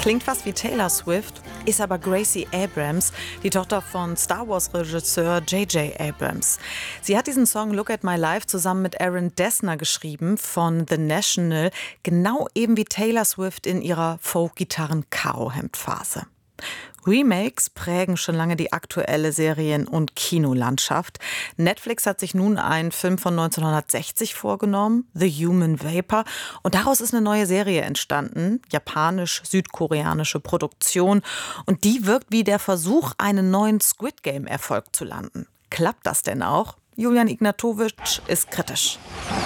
Klingt fast wie Taylor Swift, ist aber Gracie Abrams, die Tochter von Star Wars-Regisseur J.J. Abrams. Sie hat diesen Song Look at My Life zusammen mit Aaron Dessner geschrieben von The National, genau eben wie Taylor Swift in ihrer Folk-Gitarren-Karo-Hemd-Phase. Remakes prägen schon lange die aktuelle Serien- und Kinolandschaft. Netflix hat sich nun einen Film von 1960 vorgenommen, The Human Vapor. Und daraus ist eine neue Serie entstanden, japanisch-südkoreanische Produktion. Und die wirkt wie der Versuch, einen neuen Squid Game-Erfolg zu landen. Klappt das denn auch? Julian Ignatowitsch ist kritisch.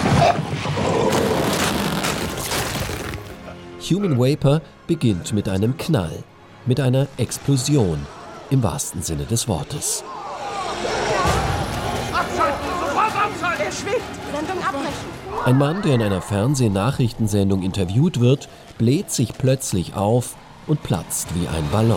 Human Vapor beginnt mit einem Knall. Mit einer Explosion, im wahrsten Sinne des Wortes. Abschalten! Sofort abschalten! Er schwebt! Sendung abbrechen! Ein Mann, der in einer Fernsehnachrichtensendung interviewt wird, bläht sich plötzlich auf und platzt wie ein Ballon.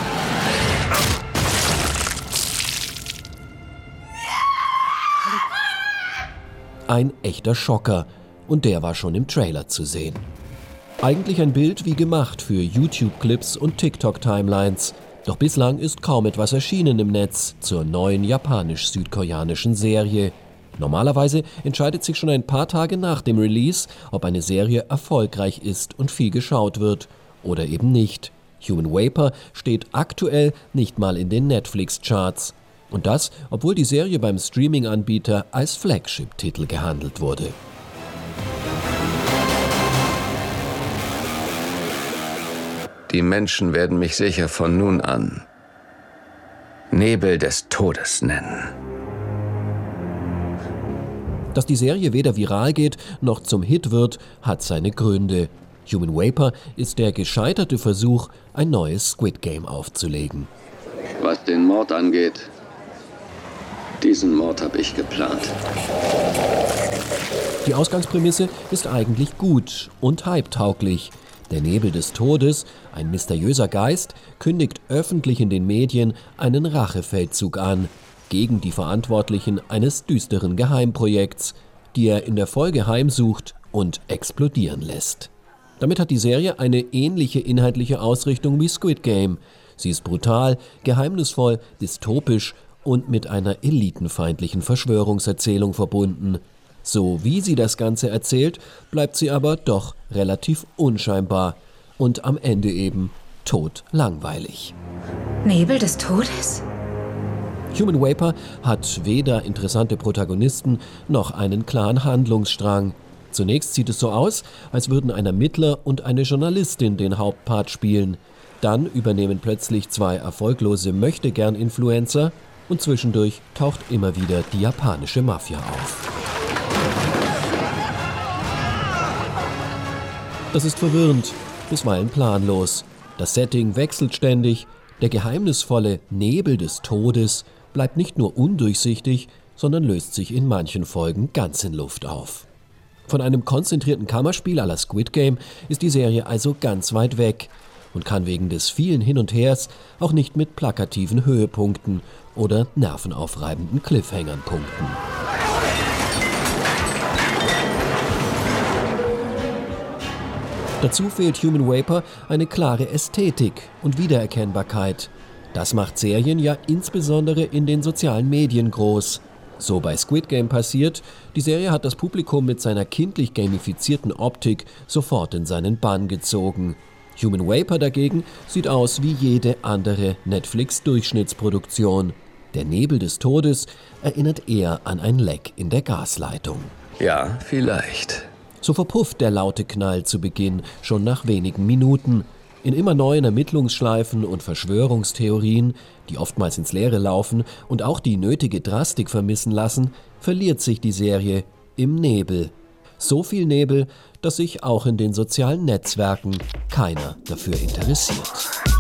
Ein echter Schocker, und der war schon im Trailer zu sehen. Eigentlich ein Bild wie gemacht für YouTube-Clips und TikTok-Timelines. Doch bislang ist kaum etwas erschienen im Netz zur neuen japanisch-südkoreanischen Serie. Normalerweise entscheidet sich schon ein paar Tage nach dem Release, ob eine Serie erfolgreich ist und viel geschaut wird oder eben nicht. Human Vapor steht aktuell nicht mal in den Netflix-Charts. Und das, obwohl die Serie beim Streaming-Anbieter als Flagship-Titel gehandelt wurde. Die Menschen werden mich sicher von nun an Nebel des Todes nennen. Dass die Serie weder viral geht noch zum Hit wird, hat seine Gründe. Human Vapor ist der gescheiterte Versuch, ein neues Squid Game aufzulegen. Was den Mord angeht, diesen Mord habe ich geplant. Die Ausgangsprämisse ist eigentlich gut und hype-tauglich. Der Nebel des Todes, ein mysteriöser Geist, kündigt öffentlich in den Medien einen Rachefeldzug an, gegen die Verantwortlichen eines düsteren Geheimprojekts, die er in der Folge heimsucht und explodieren lässt. Damit hat die Serie eine ähnliche inhaltliche Ausrichtung wie Squid Game. Sie ist brutal, geheimnisvoll, dystopisch und mit einer elitenfeindlichen Verschwörungserzählung verbunden. So wie sie das Ganze erzählt, bleibt sie aber doch relativ unscheinbar und am Ende eben totlangweilig. Nebel des Todes? Human Vapor hat weder interessante Protagonisten noch einen klaren Handlungsstrang. Zunächst sieht es so aus, als würden ein Ermittler und eine Journalistin den Hauptpart spielen. Dann übernehmen plötzlich zwei erfolglose Möchtegern-Influencer und zwischendurch taucht immer wieder die japanische Mafia auf. Das ist verwirrend, bisweilen planlos. Das Setting wechselt ständig. Der geheimnisvolle Nebel des Todes bleibt nicht nur undurchsichtig, sondern löst sich in manchen Folgen ganz in Luft auf. Von einem konzentrierten Kammerspiel à la Squid Game ist die Serie also ganz weit weg und kann wegen des vielen Hin und Hers auch nicht mit plakativen Höhepunkten oder nervenaufreibenden Cliffhangern punkten. Dazu fehlt Human Vapor eine klare Ästhetik und Wiedererkennbarkeit. Das macht Serien ja insbesondere in den sozialen Medien groß. So bei Squid Game passiert, die Serie hat das Publikum mit seiner kindlich gamifizierten Optik sofort in seinen Bann gezogen. Human Vapor dagegen sieht aus wie jede andere Netflix-Durchschnittsproduktion. Der Nebel des Todes erinnert eher an ein Leck in der Gasleitung. Ja, vielleicht. So verpufft der laute Knall zu Beginn schon nach wenigen Minuten. In immer neuen Ermittlungsschleifen und Verschwörungstheorien, die oftmals ins Leere laufen und auch die nötige Drastik vermissen lassen, verliert sich die Serie im Nebel. So viel Nebel, dass sich auch in den sozialen Netzwerken keiner dafür interessiert.